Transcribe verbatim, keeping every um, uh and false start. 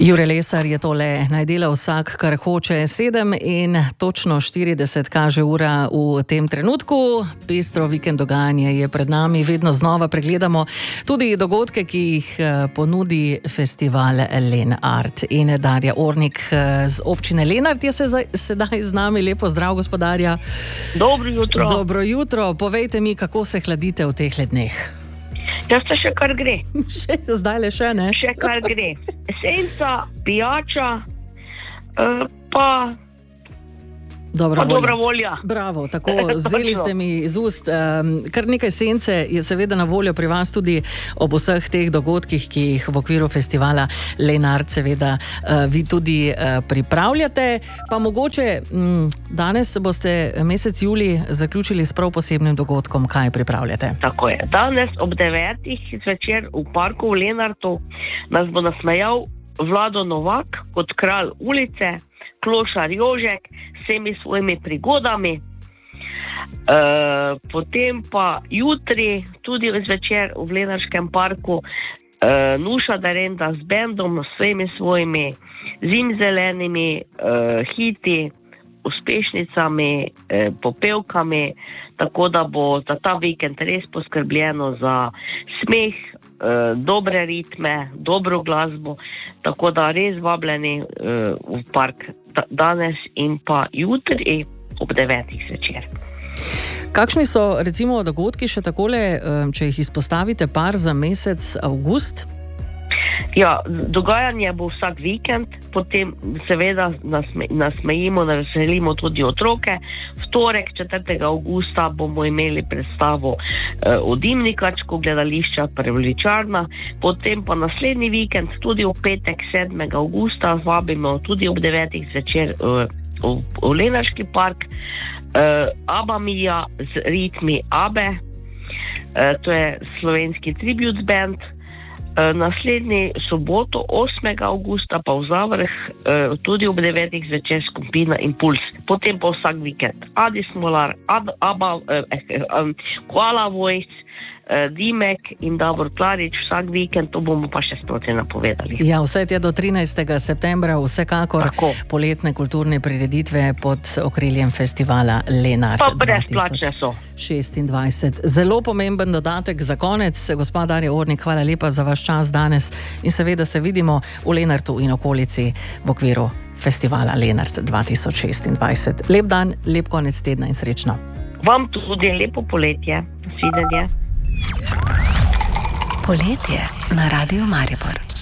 Jure Lesar je tole, naj dela vsak, kar hoče. Sedem in točno štirideset kaže ura v tem trenutku. Pestro vikend dogajanje je pred nami, vedno znova pregledamo tudi dogodke, ki jih ponudi festival Lenart. In Darja Ornik z občine Lenart je se sedaj z nami. Lepo zdrav, gospodarja. Dobro jutro. Dobro jutro. Povejte mi, kako se hladite v teh ledneh? Ja, se še kar gre. Še, zdaj le še, ne? Še kar gre. Senca, pijača, uh, pa... Dobra, pa dobra volja. Bravo, tako, vzeli ste mi iz ust. Um, kar nekaj sence je seveda na voljo pri vas tudi ob vseh teh dogodkih, ki jih v okviru festivala Lenart seveda uh, vi tudi uh, pripravljate. Pa mogoče m, danes boste mesec julij zaključili s prav posebnim dogodkom. Kaj pripravljate? Tako je. Danes ob devetih zvečer v parku v Lenartu nas bo nasmejal Vlado Novak kot kralj ulice, klošar Jožek, s vsemi svojimi prigodami. E, potem pa jutri, tudi zvečer v Lenarskem parku, e, Nuša Darenda z bendom, s vsemi svojimi zimzelenimi e, hiti, uspešnicami, e, popevkami, tako da bo za ta vikend res poskrbljeno za smeh, e, dobre ritme, dobro glasbo, tako da res vabljeni e, v park danes in pa jutri ob devetih zvečer. Kakšni so recimo dogodki še takole, če jih izpostavite par za mesec avgust? Ja, dogajanje bo vsak vikend, potem seveda nasme, nasmejimo, naveselimo tudi otroke. V torek, četrtega avgusta, bomo imeli predstavo eh, o Dimnikačku, gledališča Preveličarna, potem pa naslednji vikend, tudi v petek, sedmega avgusta, vabimo tudi ob devetih zvečer eh, v, v Lenarški park, eh, Aba Mija z ritmi Abe, eh, to je slovenski tribute band. Naslednji soboto, osmega avgusta, pa v Zavrh, tudi ob devetih zvečer skupina Impuls. Potem pa vsak vikend Adi Smolar, Ad, Aba, eh, um, Koala Voice, eh, Dimek in Davor Klarič vsak vikend, to bomo pa še sproti napovedali. Ja, vse tja do trinajstega septembra, vsekakor Tako. Poletne kulturne prireditve pod okriljem festivala Lenart. Pa brezplačne so. šestindvajset. Zelo pomemben dodatek za konec. Gospa Darja Ornik, hvala lepa za vaš čas danes in seveda se vidimo v Lenartu in okolici v okviru festivala Lenart dva tisoč šestindvajset. Lep dan, lep konec tedna in srečno. Vam tudi lepo poletje. Nasvidenje. Poletje na Radiu Maribor.